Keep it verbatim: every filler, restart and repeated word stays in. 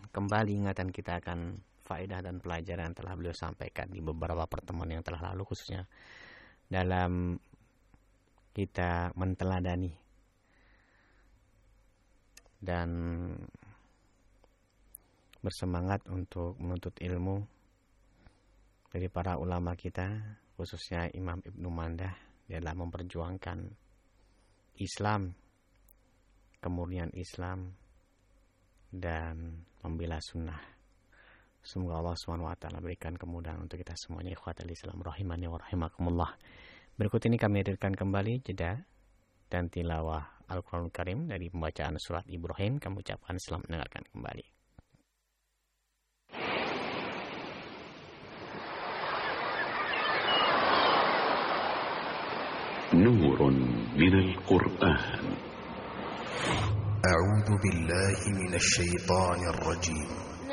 kembali ingatan kita akan faedah dan pelajaran yang telah beliau sampaikan di beberapa pertemuan yang telah lalu, khususnya dalam kita menteladani dan bersemangat untuk menuntut ilmu dari para ulama kita, khususnya Imam Ibnu Mandah dalam memperjuangkan Islam, kemurnian Islam, dan membela sunnah. Semoga Allah subhanahu wa taala berikan kemudahan untuk kita semuanya. Ikhwatal Islam rahimani wa rahimakumullah. Berikut ini kami hadirkan kembali jeda dan tilawah Al-Quranul Karim dari pembacaan surat Ibrahim. Kami ucapkan selamat mendengarkan kembali. Nurun minal Qur'an. A'udzu billahi minasy syaithanir rajim.